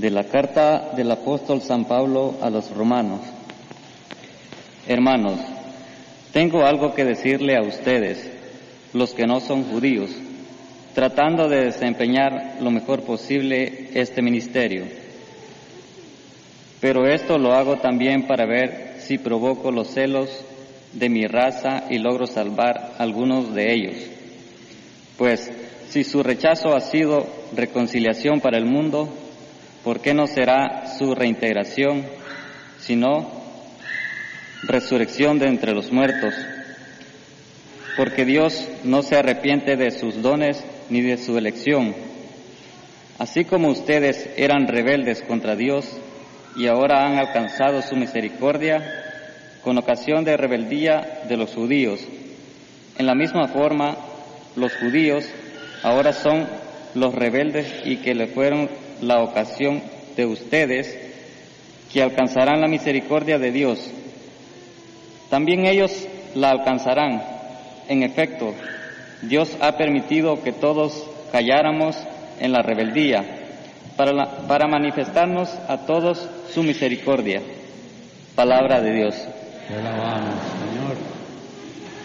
De la carta del apóstol San Pablo a los romanos. Hermanos, tengo algo que decirle a ustedes, los que no son judíos, tratando de desempeñar lo mejor posible este ministerio. Pero esto lo hago también para ver si provoco los celos de mi raza y logro salvar a algunos de ellos. Pues, si su rechazo ha sido reconciliación para el mundo, ¿por qué no será su reintegración, sino resurrección de entre los muertos? Porque Dios no se arrepiente de sus dones ni de su elección. Así como ustedes eran rebeldes contra Dios y ahora han alcanzado su misericordia con ocasión de rebeldía de los judíos, en la misma forma los judíos ahora son los rebeldes y que le fueron la ocasión de ustedes, que alcanzarán la misericordia de Dios. También ellos la alcanzarán. En efecto, Dios ha permitido que todos cayáramos en la rebeldía, para manifestarnos a todos su misericordia. Palabra de Dios. Te alabamos.